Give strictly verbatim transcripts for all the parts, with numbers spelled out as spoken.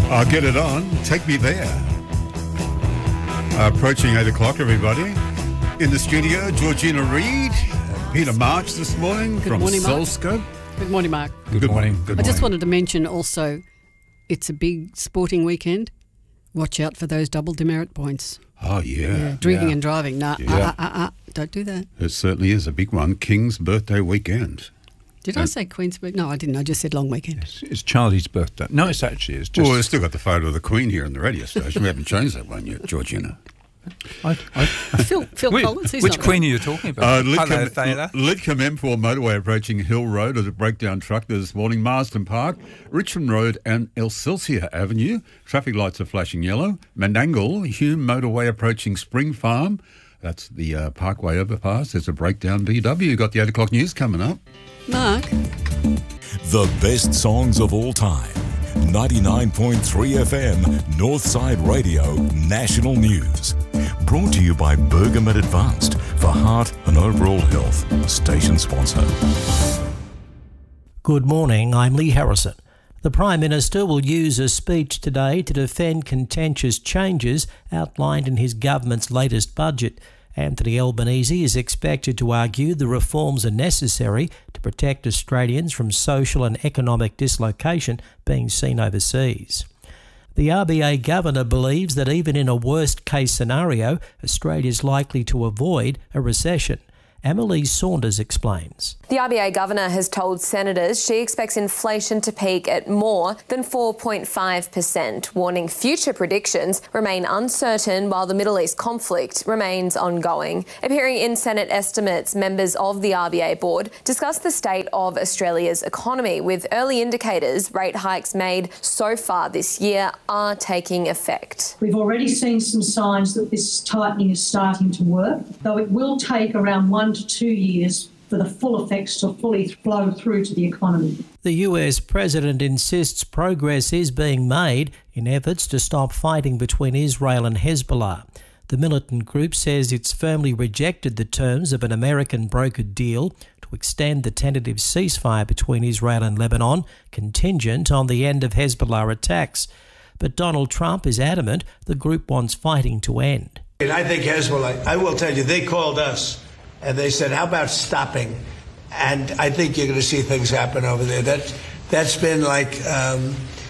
I'll get it on. Take me there. Uh, approaching eight o'clock, everybody. In the studio, Georgina Reid, Peter March this morning Good from morning, Mark. Soulscope. Good morning, Mark. Good, Good morning. Good I just morning. wanted to mention also, it's a big sporting weekend. Watch out for those double demerit points. Oh, yeah. Yeah, drinking yeah. and driving. No, Yeah. uh, uh, uh, uh, don't do that. It certainly is a big one. King's birthday weekend. Did I say Queen's birthday? No, I didn't. I just said long weekend. It's, it's Charlie's birthday. No, it's actually it's just. Well, we've still got the photo of the Queen here in the radio station. We haven't changed that one yet, Georgina. I, I, Phil, Phil which, Collins. He's which not Queen there. are you talking about? Uh, Hello, Lidcombe, Thaler. Lidcombe M four motorway approaching Hill Road as a breakdown truck this morning. Marsden Park, Richmond Road and Excelsior Avenue. Traffic lights are flashing yellow. Menangle, Hume motorway approaching Spring Farm. That's the uh, Parkway overpass. There's a breakdown B W. Got the eight o'clock news coming up. Mark. The best songs of all time. ninety-nine point three F M, Northside Radio, National News. Brought to you by Bergamet Advanced for heart and overall health. Station sponsor. Good morning, I'm Lee Harrison. The Prime Minister will use a speech today to defend contentious changes outlined in his government's latest budget. Anthony Albanese is expected to argue the reforms are necessary to protect Australians from social and economic dislocation being seen overseas. The R B A Governor believes that even in a worst-case scenario, Australia is likely to avoid a recession. Emily Saunders explains. The R B A Governor has told senators she expects inflation to peak at more than four point five percent, warning future predictions remain uncertain while the Middle East conflict remains ongoing. Appearing in Senate estimates, members of the R B A board discussed the state of Australia's economy, with early indicators rate hikes made so far this year are taking effect. We've already seen some signs that this tightening is starting to work, though it will take around one to two years for the full effects to fully flow through to the economy. The U S president insists progress is being made in efforts to stop fighting between Israel and Hezbollah. The militant group says it's firmly rejected the terms of an American brokered deal to extend the tentative ceasefire between Israel and Lebanon, contingent on the end of Hezbollah attacks. But Donald Trump is adamant the group wants fighting to end. And I think Hezbollah, I will tell you, they called us and they said, how about stopping? And I think you're going to see things happen over there. That, that's been like um,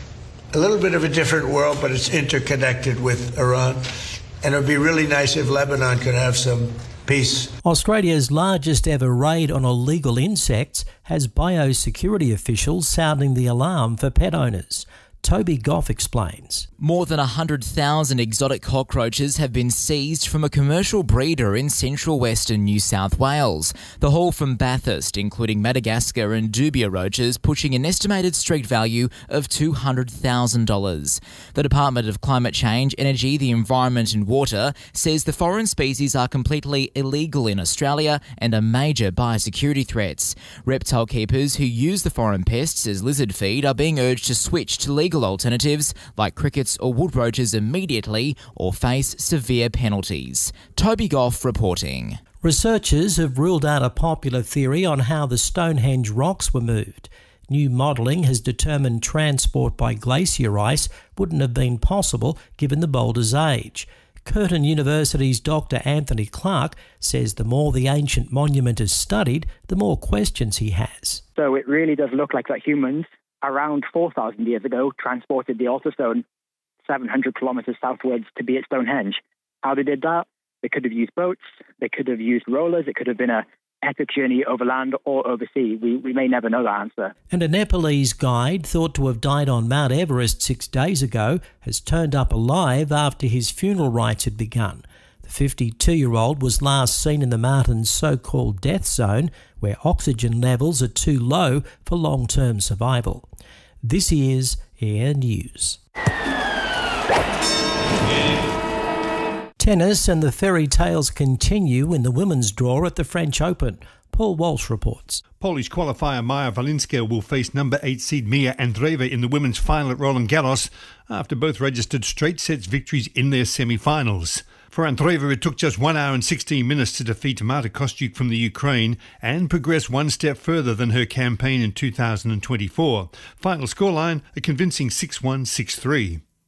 a little bit of a different world, but it's interconnected with Iran. And it would be really nice if Lebanon could have some peace. Australia's largest ever raid on illegal insects has biosecurity officials sounding the alarm for pet owners. Toby Goff explains. More than one hundred thousand exotic cockroaches have been seized from a commercial breeder in central western New South Wales. The haul from Bathurst, including Madagascar and dubia roaches, pushing an estimated street value of two hundred thousand dollars. The Department of Climate Change, Energy, the Environment and Water says the foreign species are completely illegal in Australia and are major biosecurity threats. Reptile keepers who use the foreign pests as lizard feed are being urged to switch to legal alternatives like crickets or wood roaches immediately or face severe penalties. Toby Goff reporting. Researchers have ruled out a popular theory on how the Stonehenge rocks were moved. New modelling has determined transport by glacier ice wouldn't have been possible given the boulder's age. Curtin University's Doctor Anthony Clark says the more the ancient monument is studied, the more questions he has. So it really does look like that humans around four thousand years ago transported the altar stone seven hundred kilometres southwards to be at Stonehenge. How they did that? They could have used boats, they could have used rollers, it could have been a epic journey over land or over sea. We, we may never know that answer. And a Nepalese guide thought to have died on Mount Everest six days ago has turned up alive after his funeral rites had begun. The fifty-two-year-old was last seen in the mountain's so-called death zone, where oxygen levels are too low for long-term survival. This is Air News. Tennis and the fairy tales continue in the women's draw at the French Open. Paul Walsh reports. Polish qualifier Maja Walinska will face number eight seed Mia Andreeva in the women's final at Roland Garros after both registered straight sets victories in their semi-finals. For Andreeva, it took just one hour and sixteen minutes to defeat Marta Kostyuk from the Ukraine and progress one step further than her campaign in two thousand twenty-four. Final scoreline, a convincing six one, six three.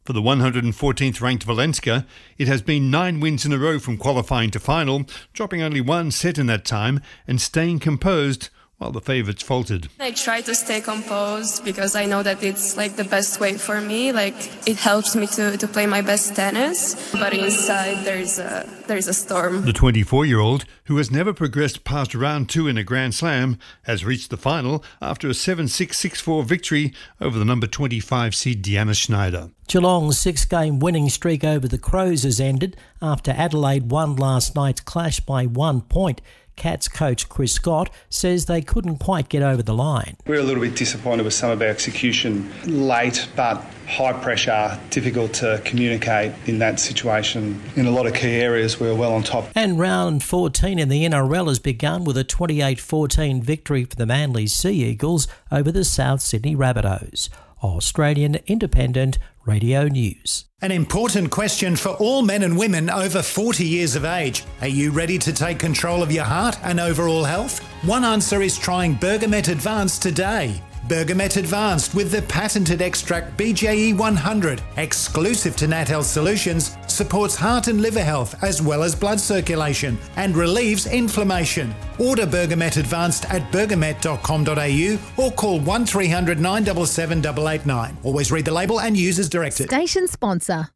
For the one hundred fourteenth ranked Valenska, it has been nine wins in a row from qualifying to final, dropping only one set in that time and staying composed while the favourites faltered. I try to stay composed because I know that it's like the best way for me. Like it helps me to, to play my best tennis, but inside there's a there's a storm. The twenty-four-year-old, who has never progressed past round two in a Grand Slam, has reached the final after a seven six, six four victory over the number twenty-five seed Deanna Schneider. Geelong's six-game winning streak over the Crows has ended after Adelaide won last night's clash by one point. Cats coach Chris Scott says they couldn't quite get over the line. We're a little bit disappointed with some of our execution late, but high pressure, difficult to communicate in that situation. In a lot of key areas, we were well on top. And round fourteen in the N R L has begun with a twenty-eight fourteen victory for the Manly Sea Eagles over the South Sydney Rabbitohs. Australian Independent Radio News. An important question for all men and women over forty years of age. Are you ready to take control of your heart and overall health? One answer is trying Bergamet Advanced today. Bergamet Advanced with the patented extract B J E one hundred, exclusive to Nat Health Solutions, supports heart and liver health as well as blood circulation and relieves inflammation. Order Bergamet Advanced at bergamet dot com dot a u or call one three hundred nine seven seven eight eight nine. Always read the label and use as directed. Station sponsor.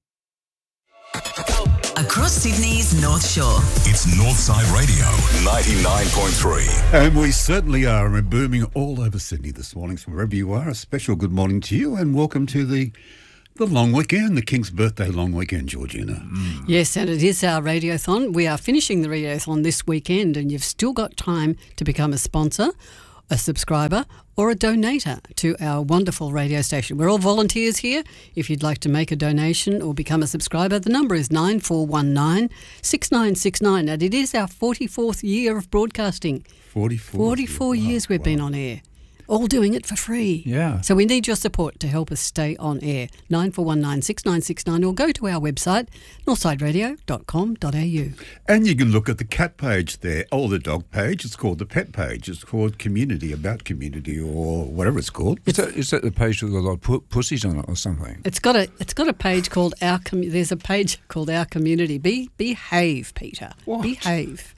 Across Sydney's North Shore. It's Northside Radio, ninety-nine point three. And we certainly are. We're booming all over Sydney this morning. So wherever you are, a special good morning to you and welcome to the the long weekend, the King's birthday long weekend, Georgina. Mm. Yes, and it is our radiothon. We are finishing the radiothon this weekend and you've still got time to become a sponsor, a subscriber or a donator to our wonderful radio station. We're all volunteers here. If you'd like to make a donation or become a subscriber, the number is nine four one nine, six nine six nine and it is our forty-fourth year of broadcasting. forty-four forty-four years, years we've wow. been on air. All doing it for free. Yeah. So we need your support to help us stay on air. nine four one nine, six nine six nine or go to our website, northside radio dot com dot a u. And you can look at the cat page there, or the dog page. It's called the pet page. It's called Community, About Community, or whatever it's called. Is that, is that the page with a lot of pu- pussies on it or something? It's got a it's got a page called Our Com- There's a page called Our Community. Be behave, Peter. What? Behave.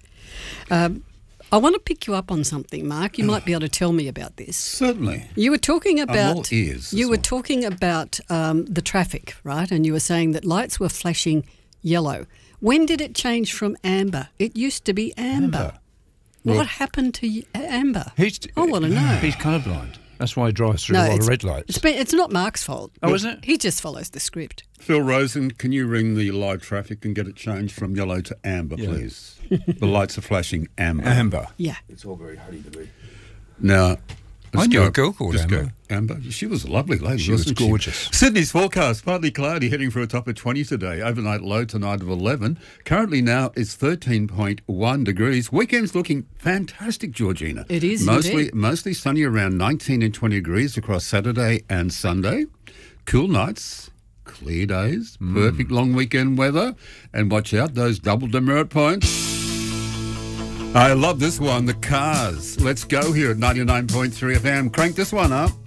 Um, I want to pick you up on something, Mark. You might be able to tell me about this. Certainly. You were talking about all ears. you were talking about um, the traffic, right? And you were saying that lights were flashing yellow. When did it change from amber? It used to be amber. Amber. What Well- happened to y- amber? He's, I want to know. He's colourblind. That's why he drives through No, a lot it's- of red lights. It's, been, it's not Mark's fault. Oh, isn't it? He just follows the script. Phil Rosen, can you ring the live traffic and get it changed from yellow to amber, Yeah. please? The lights are flashing amber. Amber. Yeah. It's all very hurry to be. Now, I let's knew go- a girl called just Amber. Go. Amber. She was a lovely lady, She was wasn't gorgeous. Sydney's forecast, partly cloudy, heading for a top of twenty today. Overnight low tonight of eleven. Currently now it's thirteen point one degrees. Weekend's looking fantastic, Georgina. It is Mostly, indeed. mostly sunny, around nineteen and twenty degrees across Saturday and Sunday. Cool nights. Clear days, perfect long weekend weather, and watch out those double demerit points. I love this one, the Cars. Let's go here at ninety-nine point three F M. Crank this one up.